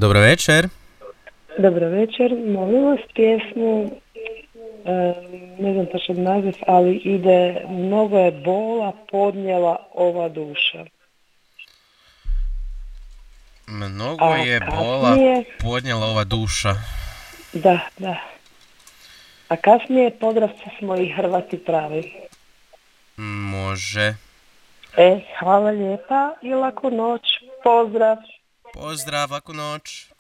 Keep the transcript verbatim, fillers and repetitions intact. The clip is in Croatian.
Dobro večer. Dobro večer, molim vas pjesmu, e, ne znam točno naziv, ali ide mnogo je bola podnijela ova duša. Mnogo A je bola kasnije, podnijela ova duša. da, da, a kasnije Podravci smo i Hrvati pravi. Može. E, hvala lijepa i laku noć, pozdrav! Pozdrav, laku noć.